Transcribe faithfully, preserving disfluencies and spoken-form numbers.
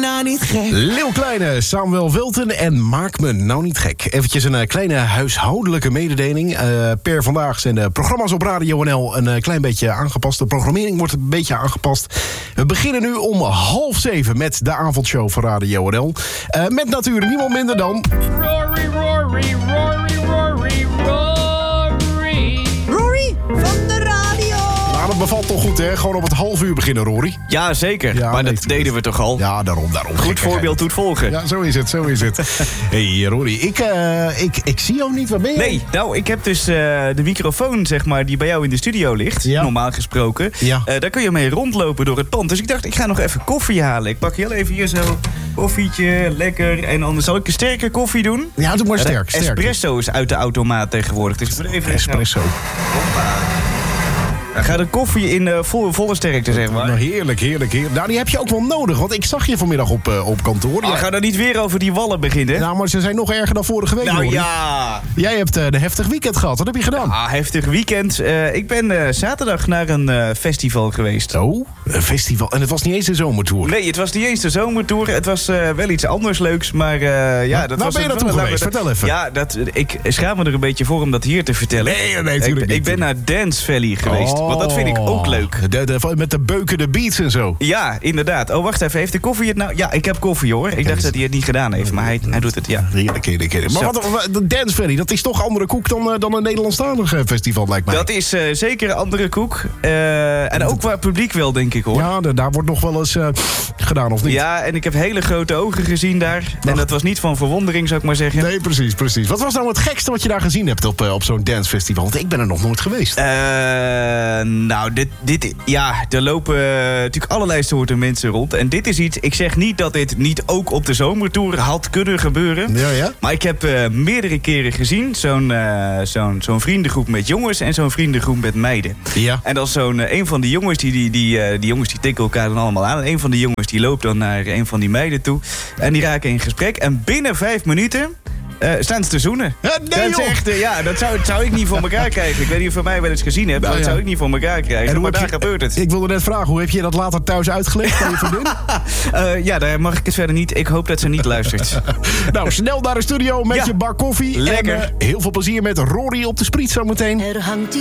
nou niet gek. Leeuw Kleine, Samuel Wilton en Maak me nou niet gek. Eventjes een uh, kleine huishoudelijke mededeling. Uh, per vandaag zijn de programma's op Radio N L een uh, klein beetje aangepast. De programmering wordt een beetje aangepast. We beginnen nu om half zeven met de avondshow van Radio N L. Uh, met natuurlijk niemand minder dan... Rory, Rory, Rory, Rory, Rory. Rory van de radio. Nou, dat bevalt toch goed, hè? Gewoon op het half uur beginnen, Rory. Ja, zeker. Ja, maar nee, dat deden we toch al? Ja, daarom, daarom. Goed Gekkigheid. voorbeeld doet volgen. Ja, zo is het, zo is het. Hey, Rory, ik, uh, ik, ik zie jou niet. Waar ben je? Nee, nou, ik heb dus uh, de microfoon, zeg maar, die bij jou in de studio ligt. Ja. Normaal gesproken. Ja. Uh, daar kun je mee rondlopen door het pand. Dus ik dacht, ik ga nog even koffie halen. Ik pak heel even hier zo koffietje, lekker. En dan zal ik een sterke koffie doen. Ja, doe maar sterk. De sterk. espresso is uit de automaat tegenwoordig. Dus ik moet even... Espresso. Dan gaat de koffie in uh, volle, volle sterkte, zeg maar. Nou, heerlijk, heerlijk, heerlijk. Nou, die heb je ook wel nodig, want ik zag je vanmiddag op, uh, op kantoor. Oh, Ja. ga dan niet weer over die wallen beginnen. Nou, maar ze zijn nog erger dan vorige week, Nou Rory. ja. Jij hebt uh, een heftig weekend gehad. Wat heb je gedaan? Ah, heftig weekend. Uh, ik ben uh, zaterdag naar een uh, festival geweest. Oh, een festival. En het was niet eens een zomertour. Nee, het was niet eens de zomertour. Het was uh, wel iets anders leuks. Maar uh, ja, dat waar was ben je het naartoe wel- geweest? dat- Vertel even. Ja, dat, ik schaam me er een beetje voor om dat hier te vertellen. Nee, nee, ik, tuurlijk niet. ik ben naar Dance Valley geweest. Oh. Want dat vind ik ook leuk. De, de, met de beukende beats en zo. Ja, inderdaad. Oh, wacht even. Heeft de koffie het nou? Ja, ik heb koffie hoor. Ik dacht dat hij het niet gedaan heeft. Maar hij, hij doet het, ja. Heerlijk, heerlijk, heerlijk. Maar Zo. wat, wat, de Dance Valley, dat is toch andere koek dan, uh, dan een Nederlandstalig uh, festival, lijkt mij. Dat is uh, zeker een andere koek. Uh, en ook qua publiek wel, denk ik hoor. Ja, de, daar wordt nog wel eens uh, gedaan, of niet? Ja, en ik heb hele grote ogen gezien daar. En dat was niet van verwondering, zou ik maar zeggen. Nee, precies, precies. Wat was nou het gekste wat je daar gezien hebt op, uh, op zo'n dancefestival? Want ik ben er nog nooit geweest. Uh, nou, dit, dit, ja, er lopen uh, natuurlijk allerlei soorten mensen rond. En dit is iets, ik zeg niet dat dit niet ook op de zomertour had kunnen gebeuren. Ja, ja? Maar ik heb uh, meerdere keren gezien zo'n uh, zo'n zo'n vriendengroep met jongens en zo'n vriendengroep met meiden. Ja. En dan zo'n, uh, een van die jongens, die, die, die, uh, die jongens die tikken elkaar dan allemaal aan. En een van die jongens die loopt dan naar een van die meiden toe. En die raken in gesprek. En binnen vijf minuten... Uh, staan ze te zoenen. Ja, nee, dat is joh. echt, uh, ja, dat zou, dat zou ik niet voor elkaar krijgen. Ik weet niet of je mij wel eens gezien hebt, Nou, maar dat ja. zou ik niet voor elkaar krijgen. hoe Maar heb daar je- gebeurt het. Ik wilde net vragen, hoe heb je dat later thuis uitgelegd aan je vriendin? Uh, ja, daar mag ik het verder niet. Ik hoop dat ze niet luistert. Nou, snel naar de studio met Ja. je bak koffie. Lekker. En uh, heel veel plezier met Rory op de spriet zometeen. Er hangt